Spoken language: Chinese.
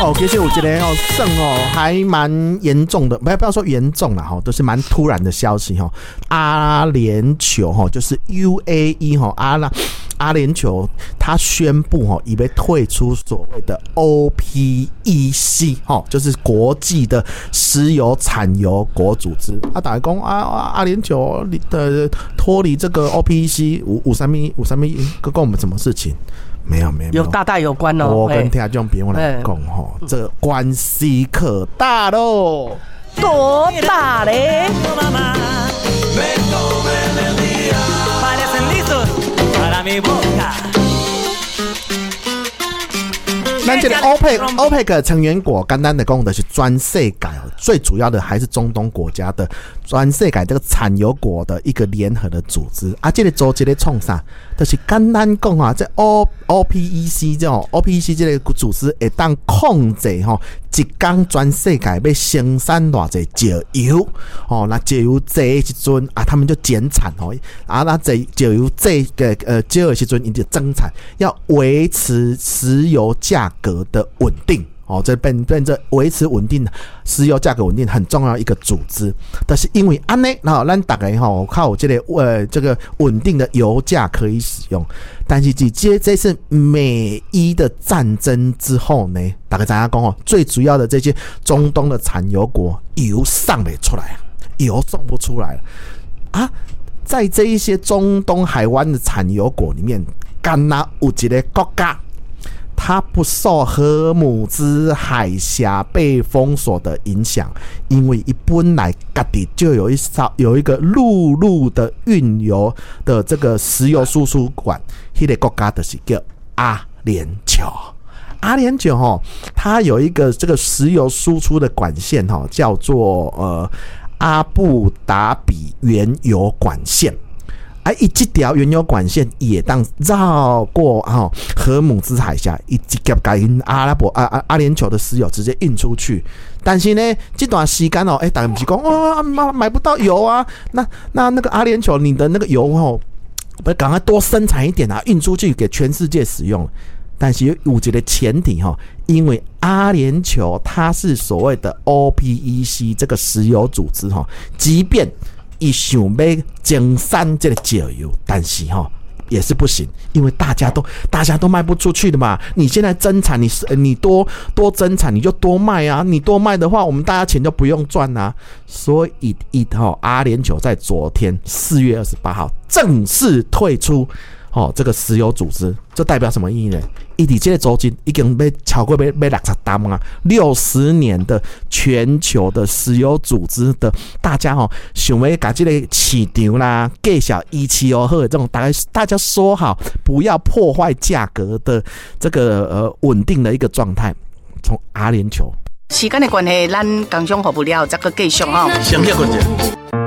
其实有一个算还蛮严重的，不要说严重啦，都是蛮突然的消息。阿联酋就是 UAE 阿联酋他宣布已被退出所谓的 OPEC 就是国际的石油产油国组织。大家说阿联酋的脱离这个 OPEC 有什么跟我们什么事情？没有大有关哦。 我跟听众朋友来讲这个关系可大咯， 多大嘞？ 咱这个 OPEC 成员国，简单的讲就是全世界最主要的还是中东国家的全世界这个产油国的一个联合的组织。这个组织在创啥？就是简单讲这 OPEC 这种 OPEC 这个组织会当控制一天全世界要生产多少石油那石油这时阵他们就减产那这石油这个少的时阵，就增产，要维持石油价格的稳定这变成维持稳定石油价格稳定很重要一个组织。但是因为这样然后咱大家靠有这个稳定的油价可以使用。但是这次美伊的战争之后呢，大家知道讲最主要的这些中东的产油国油上不出来，油送不出来在这一些中东海湾的产油国里面，干那有一个国家它不受荷姆兹海峡被封锁的影响，因为本来各地就有一个陆路的运油的这个石油输出管，那个国家就是叫阿联酋。阿联酋它有一个这个石油输出的管线叫做阿布达比原油管线。这条原油管线也当绕过荷姆兹海峡，直接把阿联酋的石油直接运出去。但是呢，这段时间大家不是讲买不到油啊，那个阿联酋你的那个油赶快多生产一点运出去给全世界使用。但是有一个前提因为阿联酋它是所谓的 OPEC 这个石油组织即便他想要增产这个石油，但是也是不行，因为大家都卖不出去的嘛。你现在增产，你多增产，你就多卖啊。你多卖的话，我们大家钱就不用赚啊。所以阿联酋在昨天4月28号正式退出这个石油组织。这代表什么意义呢？他在这个组织已经超过60担啊，60年的全球的石油组织的，大家想要把这个市场啦继续维持好的这种大家说好不要破坏价格的这个稳定的一个状态。从阿联酋， 时间的关系，咱工商服务了，再个继续详细关键。